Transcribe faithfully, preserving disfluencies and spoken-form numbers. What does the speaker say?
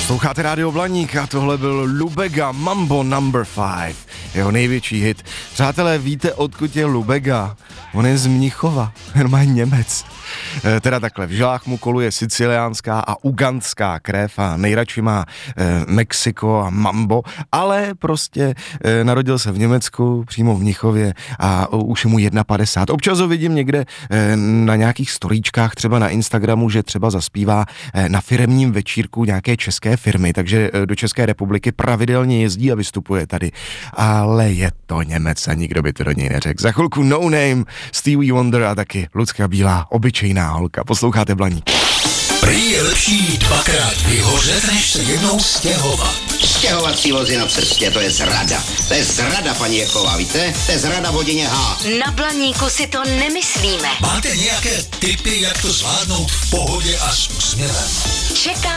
Posloucháte Rádio Blaník a tohle byl Lubega Mambo number five, jeho největší hit. Přátelé, víte, odkud je Lubega? On je z Mnichova, normálně Němec. E, teda takhle, v žilách mu koluje siciliánská a ugandská krev a nejradši má e, Mexiko a mambo, ale prostě e, narodil se v Německu, přímo v Mnichově a o, už je mu jedna padesát. Občas ho vidím někde e, na nějakých storíčkách, třeba na Instagramu, že třeba zaspívá e, na firemním večírku nějaké české firmy, takže e, do České republiky pravidelně jezdí a vystupuje tady. Ale je to Němec a nikdo by to do něj neřekl. Za chvilku No Name, Stevie Wonder a taky Lucka Bílá, obyčejná holka. Posloucháte Blaník. Prý je lepší dvakrát vyhořet, než se jednou stěhovat. Stěhovací vozy na cestě, to je zrada. To je zrada, paní Jechová, víte? To je zrada v hodině H. Na Blaníku si to nemyslíme. Máte nějaké tipy, jak to zvládnout v pohodě a s úsměvem? Čeká